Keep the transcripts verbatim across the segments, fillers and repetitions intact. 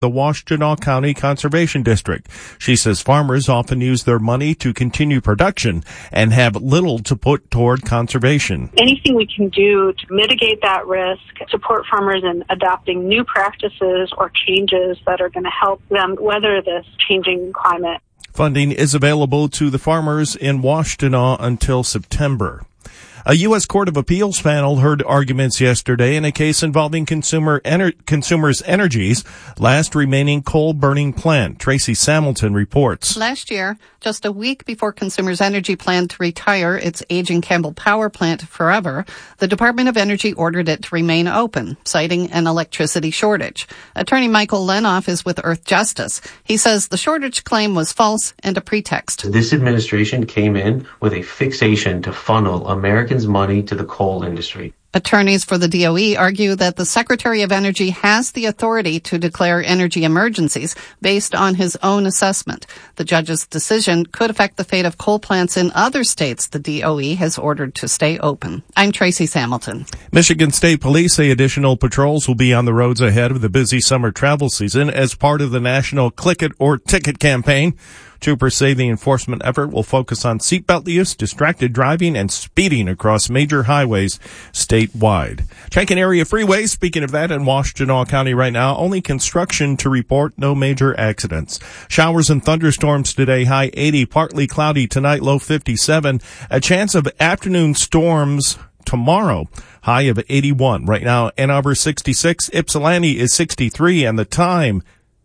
the Washtenaw County Conservation District. She says farmers often use their money to continue production and have little to put toward conservation. Anything we can do to mitigate that risk, support farmers in adopting new practices or changes that are going to help them weather this changing climate. Funding is available to the farmers in Washtenaw until September. A U S Court of Appeals panel heard arguments yesterday in a case involving consumer ener- Consumers Energy's last remaining coal-burning plant. Tracy Samilton reports. Last year, just a week before Consumers Energy planned to retire its aging Campbell Power Plant forever, the Department of Energy ordered it to remain open, citing an electricity shortage. Attorney Michael Lenoff is with Earth Justice. He says the shortage claim was false and a pretext. This administration came in with a fixation to funnel American money to the coal industry. Attorneys for the D O E argue that the Secretary of Energy has the authority to declare energy emergencies based on his own assessment. The judge's decision could affect the fate of coal plants in other states the D O E has ordered to stay open. I'm Tracy Samilton. Michigan State Police say additional patrols will be on the roads ahead of the busy summer travel season as part of the national Click It or Ticket campaign. Troopers say the enforcement effort will focus on seatbelt use, distracted driving, and speeding across major highways statewide. Checking area freeways. Speaking of that, in Washtenaw County right now, only construction to report, no major accidents. Showers and thunderstorms today, high eighty, partly cloudy tonight, low fifty-seven. A chance of afternoon storms tomorrow, high of eighty-one. Right now, Ann Arbor sixty-six, Ypsilanti is sixty-three, and the time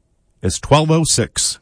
is twelve oh six.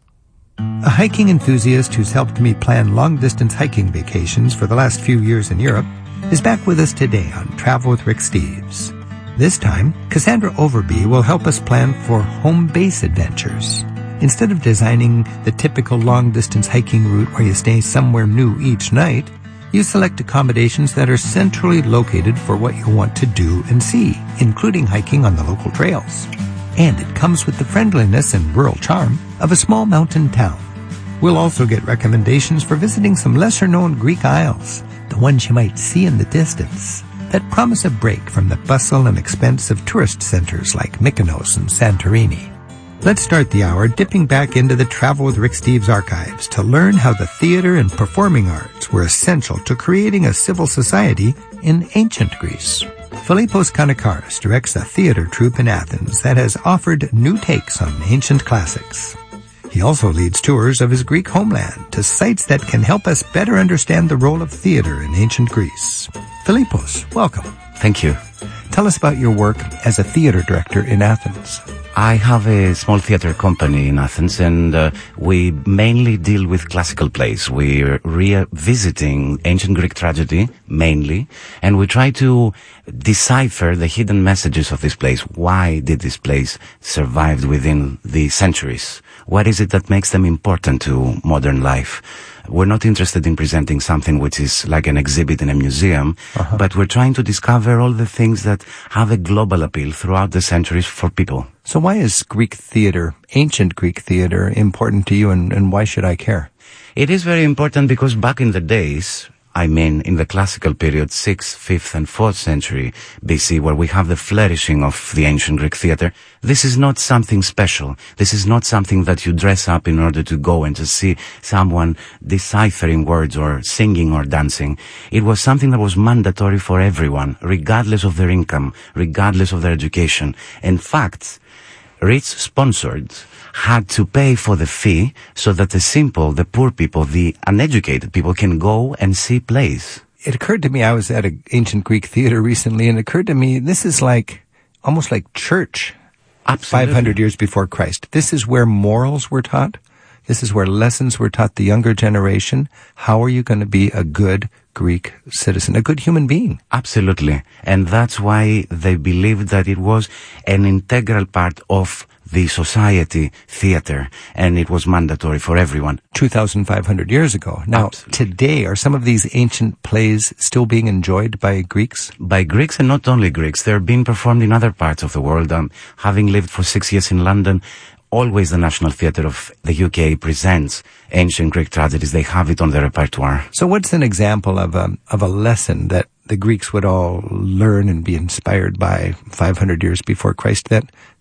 A hiking enthusiast who's helped me plan long-distance hiking vacations for the last few years in Europe is back with us today on Travel with Rick Steves. This time, Cassandra Overby will help us plan for home base adventures. Instead of designing the typical long-distance hiking route where you stay somewhere new each night, you select accommodations that are centrally located for what you want to do and see, including hiking on the local trails. And it comes with the friendliness and rural charm of a small mountain town. We'll also get recommendations for visiting some lesser-known Greek isles, the ones you might see in the distance, that promise a break from the bustle and expense of tourist centers like Mykonos and Santorini. Let's start the hour dipping back into the Travel with Rick Steves archives to learn how the theater and performing arts were essential to creating a civil society in ancient Greece. Philippos Kanakaris directs a theater troupe in Athens that has offered new takes on ancient classics. He also leads tours of his Greek homeland to sites that can help us better understand the role of theater in ancient Greece. Philippos, welcome. Thank you. Tell us about your work as a theater director in Athens. I have a small theater company in Athens, and uh, we mainly deal with classical plays. We're revisiting ancient Greek tragedy, mainly, and we try to decipher the hidden messages of these plays. Why did these plays survive within the centuries? What is it that makes them important to modern life? We're not interested in presenting something which is like an exhibit in a museum, uh-huh. but we're trying to discover all the things that have a global appeal throughout the centuries for people. So why is Greek theater, ancient Greek theater, important to you, and, and why should I care? It is very important because back in the days, I mean, in the classical period, sixth, fifth, and fourth century B C, where we have the flourishing of the ancient Greek theater, this is not something special. This is not something that you dress up in order to go and to see someone deciphering words or singing or dancing. It was something that was mandatory for everyone, regardless of their income, regardless of their education. In fact, rich sponsored had to pay for the fee so that the simple, the poor people, the uneducated people can go and see plays. It occurred to me, I was at an ancient Greek theater recently, and it occurred to me, this is like, almost like church. Absolutely. five hundred years before Christ. This is where morals were taught. This is where lessons were taught the younger generation. How are you going to be a good Greek citizen, a good human being? Absolutely. And that's why they believed that it was an integral part of the society theater, and it was mandatory for everyone. two thousand five hundred years ago. Now, Absolutely. Today, are some of these ancient plays still being enjoyed by Greeks? By Greeks, and not only Greeks. They're being performed in other parts of the world. Um, having lived for six years in London, always the National Theatre of the U K presents ancient Greek tragedies. They have it on their repertoire. So what's an example of a, of a lesson that the Greeks would all learn and be inspired by five hundred years before Christ that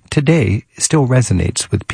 today still resonates with people.